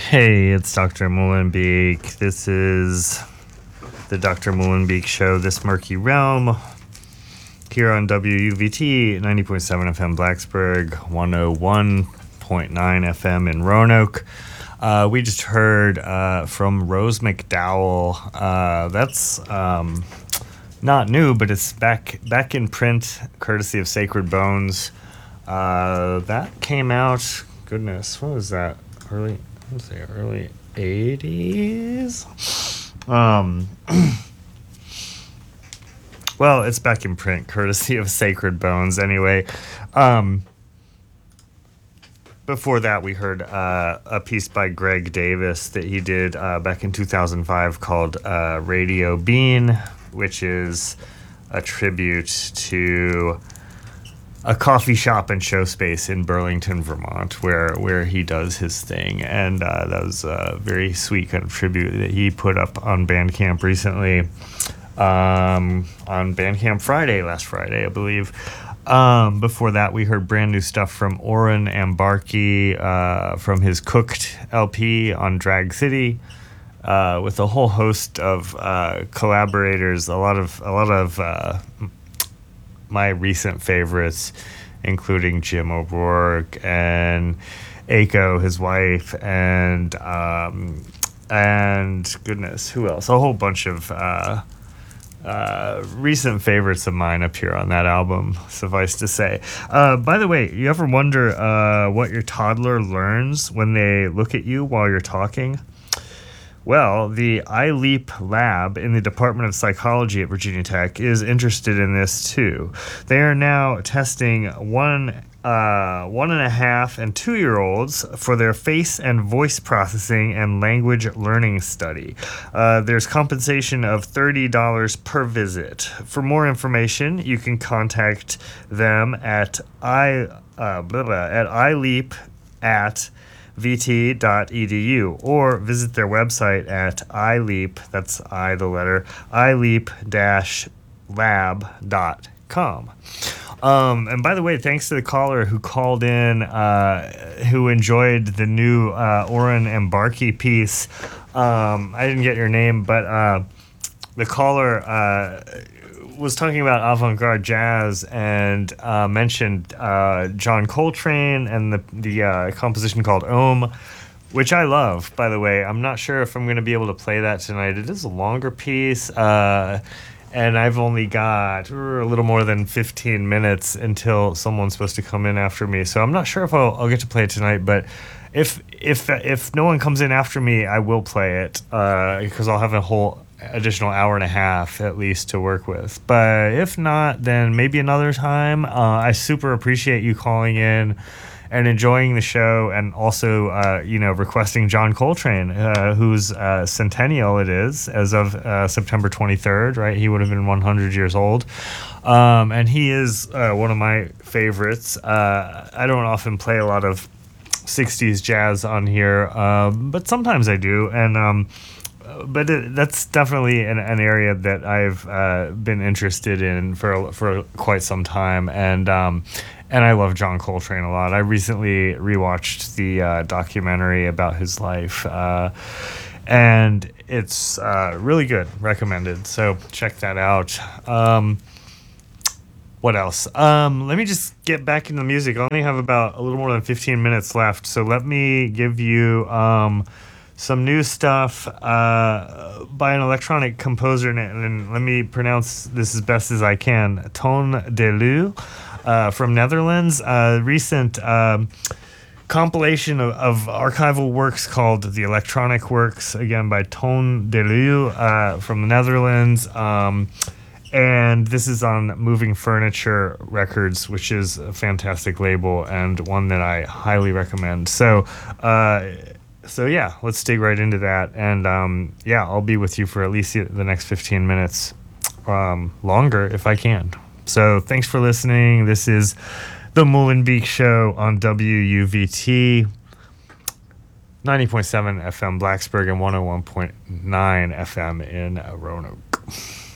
Hey, it's Dr. Molenbeek. This is the Dr. Molenbeek Show, This Murky Realm, here on WUVT 90.7 FM Blacksburg, 101.9 FM in Roanoke. We just heard from Rose McDowell. That's not new, but it's back in print, courtesy of Sacred Bones. That came out, goodness, what was that? Early 80s. Well, it's back in print, courtesy of Sacred Bones. Anyway, before that, we heard a piece by Greg Davis that he did back in 2005 called Radio Bean, which is a tribute to a coffee shop and show space in Burlington, Vermont, where he does his thing. And that was a very sweet kind of tribute that he put up on Bandcamp recently, on Bandcamp last Friday, I believe. Before that, we heard brand new stuff from Oren Ambarki from his Cooked LP on Drag City, with a whole host of collaborators, a lot of my recent favorites, including Jim O'Rourke and Aiko, his wife, and goodness, who else? A whole bunch of recent favorites of mine up here on that album, suffice to say. By the way, you ever wonder what your toddler learns when they look at you while you're talking? Well, the iLeap lab in the Department of Psychology at Virginia Tech is interested in this too. They are now testing one and a half and 2-year-olds for their face and voice processing and language learning study. There's compensation of $30 per visit. For more information, you can contact them at ileap@vt.edu or visit their website at ileap, that's I the letter, ileap-lab.com. And by the way, thanks to the caller who called in, who enjoyed the new Oren Ambarki piece. I didn't get your name, but the caller was talking about avant-garde jazz and mentioned John Coltrane and the composition called Om, which I love, by the way. I'm not sure if I'm going to be able to play that tonight. It is a longer piece, and I've only got a little more than 15 minutes until someone's supposed to come in after me. So I'm not sure if I'll get to play it tonight, but if no one comes in after me, I will play it, because I'll have a whole additional hour and a half at least to work with. But if not, then maybe another time. I super appreciate you calling in and enjoying the show, and also requesting John Coltrane, whose centennial it is as of September 23rd, right? He would have been 100 years old, and he is one of my favorites. I don't often play a lot of 60s jazz on here, but sometimes I do, and but that's definitely an area that I've been interested in for quite some time, and I love John Coltrane a lot. I recently rewatched the documentary about his life, and it's really good. Recommended. So check that out. What else? Let me just get back into the music. I only have about a little more than 15 minutes left, so let me give you some new stuff by an electronic composer, and let me pronounce this as best as I can. Toon de Leeuw from Netherlands. Recent compilation of archival works called The Electronic Works, again by Toon de Leeuw from the Netherlands. And this is on Moving Furniture Records, which is a fantastic label and one that I highly recommend. So yeah, let's dig right into that. And I'll be with you for at least the next 15 minutes, longer if I can. So thanks for listening. This is the Molenbeek Show on WUVT 90.7 FM Blacksburg and 101.9 FM in Roanoke.